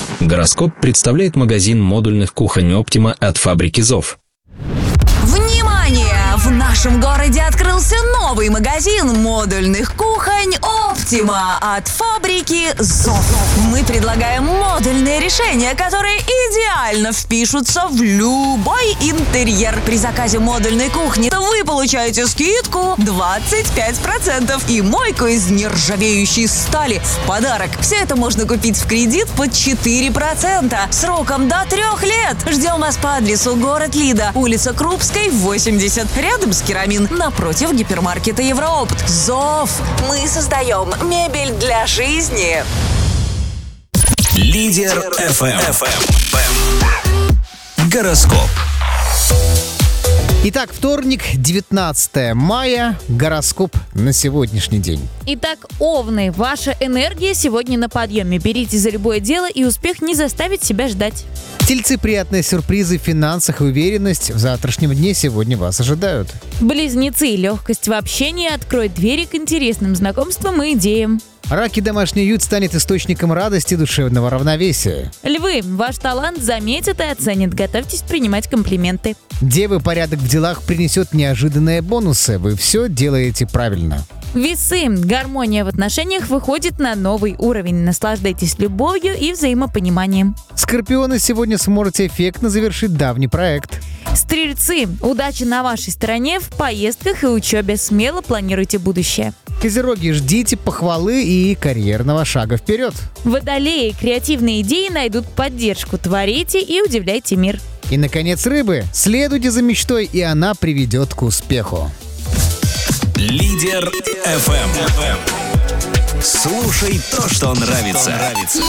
Гороскоп представляет магазин модульных кухонь «Оптима» от фабрики ЗОВ. Внимание! В нашем городе открылся новый магазин модульных кухонь «Оптима» от фабрики ЗОВ. Мы предлагаем модульные решения, которые идеально впишутся в любой интерьер. При заказе модульной кухни вы получаете скидку 25% и мойку из нержавеющей стали в подарок. Все это можно купить в кредит под 4%, сроком до 3 лет. Ждем вас по адресу город Лида, улица Крупской, 80, рядом с Керамин, напротив гипермаркета Евроопт. ЗОВ. Мы создаем мебель для жизни. Лидер FM. Гороскоп. Итак, вторник, 19 мая. Гороскоп на сегодняшний день. Итак, овны, ваша энергия сегодня на подъеме. Берите за любое дело, и успех не заставит себя ждать. Тельцы, приятные сюрпризы в финансах и уверенность в завтрашнем дне сегодня вас ожидают. Близнецы, легкость в общении откроет двери к интересным знакомствам и идеям. Раки, домашний уют станет источником радости и душевного равновесия. Львы, ваш талант заметят и оценят. Готовьтесь принимать комплименты. Девы, порядок в делах принесет неожиданные бонусы. Вы все делаете правильно. Весы, гармония в отношениях выходит на новый уровень. Наслаждайтесь любовью и взаимопониманием. Скорпионы, сегодня сможете эффектно завершить давний проект. Стрельцы, удача на вашей стороне в поездках и учебе. Смело планируйте будущее. Козероги, ждите похвалы и карьерного шага вперед. Водолеи, креативные идеи найдут поддержку. Творите и удивляйте мир. И, наконец, рыбы, следуйте за мечтой, и она приведет к успеху. Лидер FM. Слушай то, что нравится.